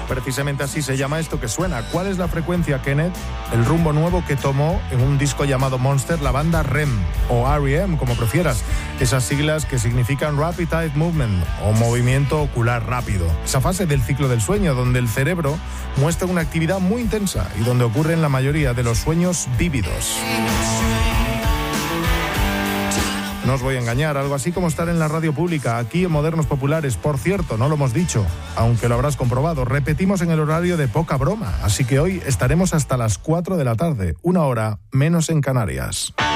Precisamente así se llama esto que suena. ¿Cuál es la frecuencia, Kenneth? El rumbo nuevo que tomó en un disco llamado Monster la banda REM, o REM, como prefieras. Esas siglas que significan Rapid Eye Movement, o movimiento ocular rápido. Esa fase del ciclo del sueño, donde el cerebro muestra una actividad muy intensa y donde ocurren la mayoría de los sueños vívidos. No os voy a engañar, algo así como estar en la radio pública, aquí en Modernos Populares. Por cierto, no lo hemos dicho, aunque lo habrás comprobado, repetimos en el horario de poca broma, así que hoy estaremos hasta las 4 de la tarde, 1 hora menos en Canarias.